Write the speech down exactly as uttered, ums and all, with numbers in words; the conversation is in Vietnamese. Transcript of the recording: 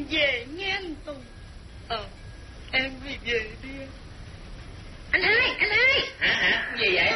về nghe anh Tùng. Ờ, em đi về đi. Anh hai, anh hai. Hả hả? Gì vậy?